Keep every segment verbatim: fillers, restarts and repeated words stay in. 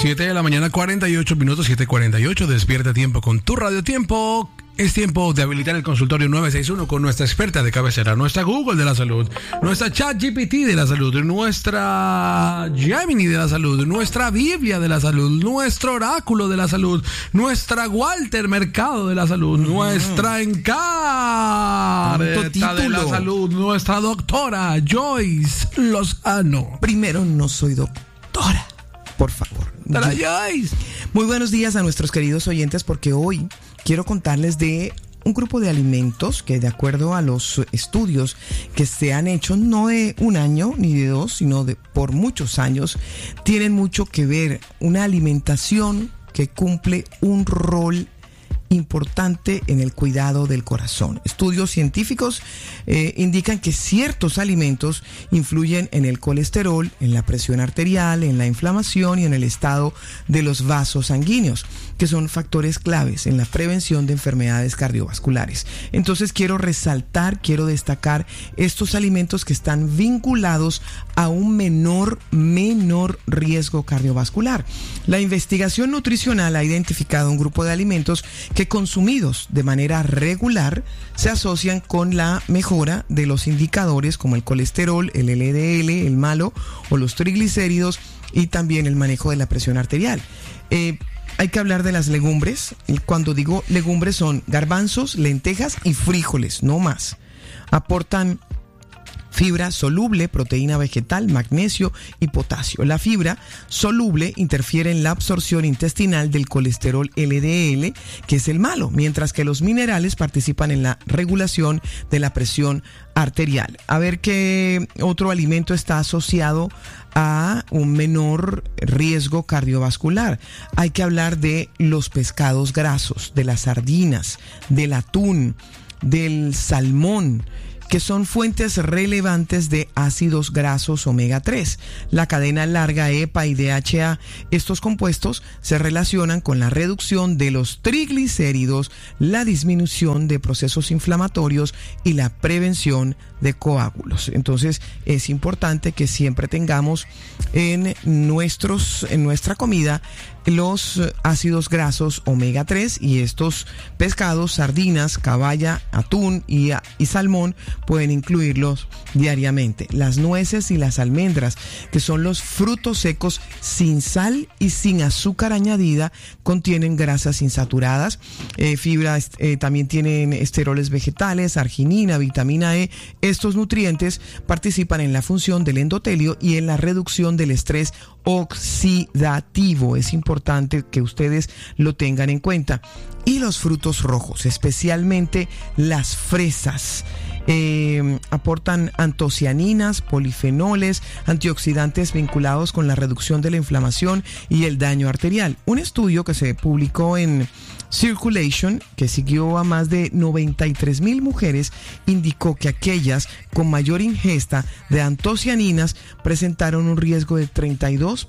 siete de la mañana, cuarenta y ocho minutos, siete cuarenta y ocho. Despierta tiempo con tu Radio Tiempo. Es tiempo de habilitar el consultorio nueve seis uno con nuestra experta de cabecera, nuestra Google de la salud, nuestra ChatGPT de la salud, nuestra Gemini de la salud, nuestra Biblia de la salud, nuestro oráculo de la salud, nuestra Walter Mercado de la salud, uh-huh. nuestra encarta de la salud, nuestra doctora Joyce Lozano. Primero, no soy doctora, por favor. Doctora Joyce. Muy buenos días a nuestros queridos oyentes, porque hoy quiero contarles de un grupo de alimentos que, de acuerdo a los estudios que se han hecho, no de un año ni de dos, sino de por muchos años, tienen mucho que ver. Una alimentación que cumple un rol importante en el cuidado del corazón. Estudios científicos eh, indican que ciertos alimentos influyen en el colesterol, en la presión arterial, en la inflamación y en el estado de los vasos sanguíneos, que son factores claves en la prevención de enfermedades cardiovasculares. Entonces quiero resaltar, quiero destacar estos alimentos que están vinculados a un menor, menor riesgo cardiovascular. La investigación nutricional ha identificado un grupo de alimentos que consumidos de manera regular se asocian con la mejora de los indicadores como el colesterol, el L D L, el malo o los triglicéridos, y también el manejo de la presión arterial. Eh, Hay que hablar de las legumbres. Cuando digo legumbres son garbanzos, lentejas y frijoles, no más. Aportan fibra soluble, proteína vegetal, magnesio y potasio. La fibra soluble interfiere en la absorción intestinal del colesterol L D L, que es el malo, mientras que los minerales participan en la regulación de la presión arterial. A ver qué otro alimento está asociado a un menor riesgo cardiovascular. Hay que hablar de los pescados grasos, de las sardinas, del atún, del salmón, que son fuentes relevantes de ácidos grasos omega tres. La cadena larga E P A y D H A, estos compuestos se relacionan con la reducción de los triglicéridos, la disminución de procesos inflamatorios y la prevención de coágulos. Entonces es importante que siempre tengamos en nuestros en nuestra comida los ácidos grasos omega tres, y estos pescados, sardinas, caballa, atún y, y salmón pueden incluirlos diariamente. Las nueces y las almendras, que son los frutos secos sin sal y sin azúcar añadida, contienen grasas insaturadas, eh, fibras, eh, también tienen esteroles vegetales, arginina, vitamina E. Estos nutrientes participan en la función del endotelio y en la reducción del estrés oxidativo. Es importante que ustedes lo tengan en cuenta. Y los frutos rojos, especialmente las fresas, eh, aportan antocianinas, polifenoles, antioxidantes vinculados con la reducción de la inflamación y el daño arterial. Un estudio que se publicó en Circulation, que siguió a más de noventa y tres mil mujeres, indicó que aquellas con mayor ingesta de antocianinas presentaron un riesgo de treinta y dos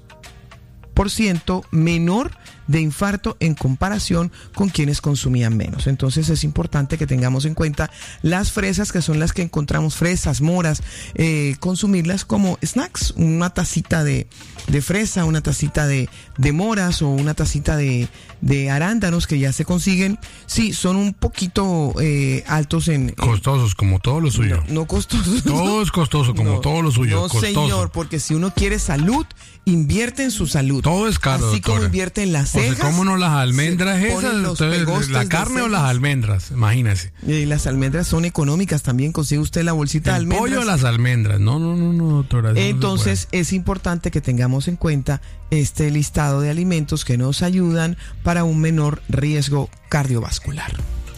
por ciento menor de infarto en comparación con quienes consumían menos. Entonces es importante que tengamos en cuenta las fresas, que son las que encontramos, fresas, moras, eh, consumirlas como snacks, una tacita de, de fresa, una tacita de, de moras o una tacita de, de arándanos, que ya se consiguen. Sí, son un poquito eh, altos en... Costosos, como todo lo suyo. No, no costosos. Todo es costoso, como no, todo lo suyo. No, costoso. Señor, porque si uno quiere salud, invierte en su salud. Todo es caro, así doctora. Como invierte en las cejas. O sea, ¿cómo no las almendras esas? Ustedes, ¿la carne o las almendras? Imagínese. Y las almendras son económicas también. Consigue usted la bolsita de almendras. El pollo o las almendras. No, no, no, no, doctora. Entonces es importante que tengamos en cuenta este listado de alimentos que nos ayudan para un menor riesgo cardiovascular.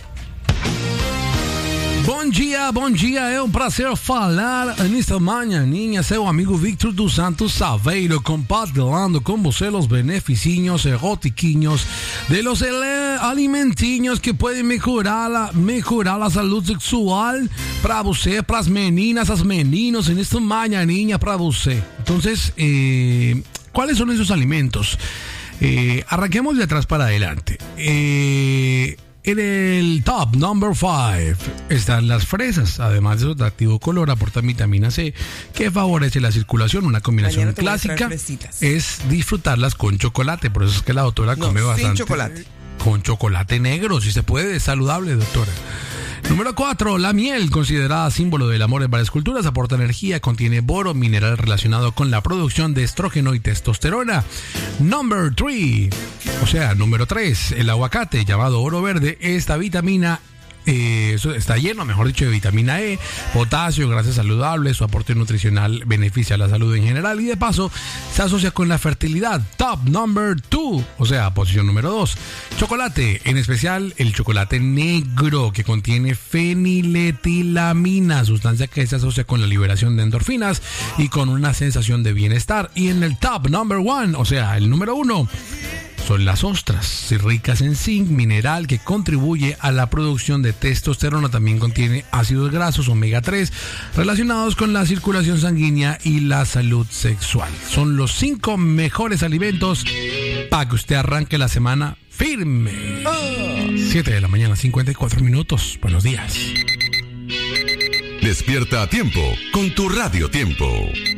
Bom dia, bom dia, é um prazer falar nesta manhãinha, seu amigo Victor dos Santos Saveiro, compartilhando com você os benefícios eróticos de los alimentinhos que podem melhorar a, melhorar a saúde sexual para você, para as meninas, as meninos, nesta manhãinha para você. Então, eh, ¿cuáles son esos alimentos? Eh, arranquemos de atrás para adelante. Eh... En el top number five están las fresas. Además de su atractivo color, aportan vitamina C que favorece la circulación. Una combinación clásica es disfrutarlas con chocolate. Por eso es que la doctora no, come bastante. Sin chocolate. Con chocolate negro, si se puede, es saludable, doctora. Número cuatro, la miel, considerada símbolo del amor en varias culturas, aporta energía, contiene boro, mineral relacionado con la producción de estrógeno y testosterona. Number three, o sea, número tres, el aguacate, llamado oro verde, esta vitamina Eh, eso está lleno, mejor dicho, de vitamina E, potasio, grasas saludables. Su aporte nutricional beneficia a la salud en general y de paso se asocia con la fertilidad. Top number two, o sea, posición número dos. Chocolate, en especial el chocolate negro, que contiene feniletilamina, sustancia que se asocia con la liberación de endorfinas y con una sensación de bienestar. Y en el top number one, o sea, el número uno, son las ostras, ricas en zinc, mineral que contribuye a la producción de testosterona. También contiene ácidos grasos omega tres relacionados con la circulación sanguínea y la salud sexual. Son los cinco mejores alimentos para que usted arranque la semana firme. siete de la mañana, cincuenta y cuatro minutos. Buenos días. Despierta a tiempo con tu Radio Tiempo.